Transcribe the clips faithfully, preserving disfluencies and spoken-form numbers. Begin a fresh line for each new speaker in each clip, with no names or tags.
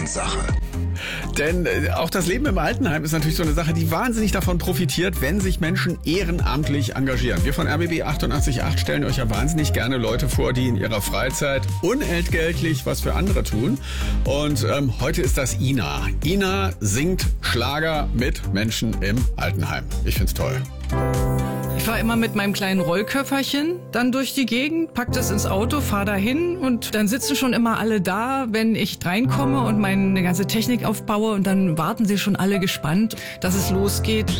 Ehrensache.
Denn äh, auch das Leben im Altenheim ist natürlich so eine Sache, die wahnsinnig davon profitiert, wenn sich Menschen ehrenamtlich engagieren. Wir von R B B achtundachtzig Komma acht stellen euch ja wahnsinnig gerne Leute vor, die in ihrer Freizeit unentgeltlich was für andere tun. Und ähm, heute ist das Ina. Ina singt Schlager mit Menschen im Altenheim. Ich find's toll.
Ich fahre immer mit meinem kleinen Rollköfferchen dann durch die Gegend, pack das ins Auto, fahre dahin und dann sitzen schon immer alle da, wenn ich reinkomme und meine ganze Technik aufbaue und dann warten sie schon alle gespannt, dass es losgeht.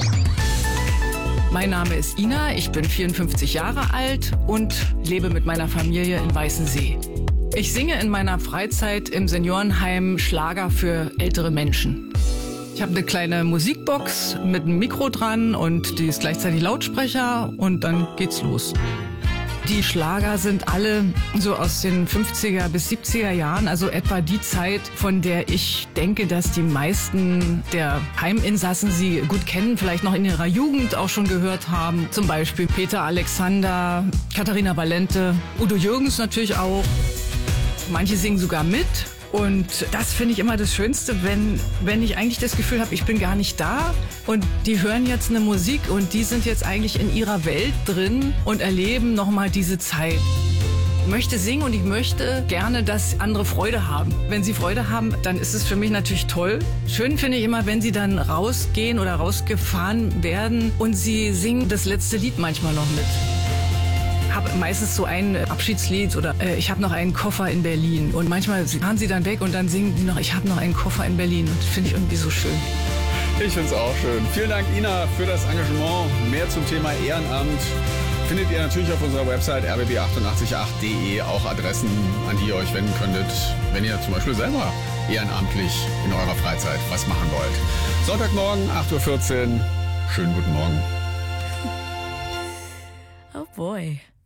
Mein Name ist Ina, ich bin vierundfünfzig Jahre alt und lebe mit meiner Familie in Weißensee. Ich singe in meiner Freizeit im Seniorenheim Schlager für ältere Menschen. Ich habe eine kleine Musikbox mit einem Mikro dran und die ist gleichzeitig Lautsprecher und dann geht's los. Die Schlager sind alle so aus den fünfziger bis siebziger Jahren, also etwa die Zeit, von der ich denke, dass die meisten der Heiminsassen sie gut kennen, vielleicht noch in ihrer Jugend auch schon gehört haben. Zum Beispiel Peter Alexander, Katharina Valente, Udo Jürgens natürlich auch. Manche singen sogar mit. Und das finde ich immer das Schönste, wenn, wenn ich eigentlich das Gefühl habe, ich bin gar nicht da und die hören jetzt eine Musik und die sind jetzt eigentlich in ihrer Welt drin und erleben nochmal diese Zeit. Ich möchte singen und ich möchte gerne, dass andere Freude haben. Wenn sie Freude haben, dann ist es für mich natürlich toll. Schön finde ich immer, wenn sie dann rausgehen oder rausgefahren werden und sie singen das letzte Lied manchmal noch mit. Ich habe meistens so ein Abschiedslied oder äh, ich habe noch einen Koffer in Berlin. Und manchmal fahren sie dann weg und dann singen die noch, ich habe noch einen Koffer in Berlin. Und das finde ich irgendwie so schön.
Ich finde es auch schön. Vielen Dank, Ina, für das Engagement. Mehr zum Thema Ehrenamt findet ihr natürlich auf unserer Website r b b achtundachtzig Komma acht punkt de. Auch Adressen, an die ihr euch wenden könntet, wenn ihr zum Beispiel selber ehrenamtlich in eurer Freizeit was machen wollt. Sonntagmorgen, acht Uhr vierzehn. Schönen guten Morgen.
Oh boy.